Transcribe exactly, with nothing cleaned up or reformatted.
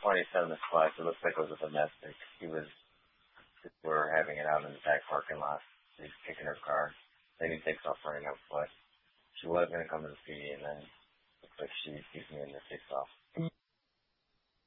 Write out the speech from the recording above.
twenty-seven is class. It looks like it was a domestic. He was, we were having it out in the back parking lot. He's kicking her car. Then he takes off running up, but she was going to come to the P D, and then looks like she sees me and then takes off.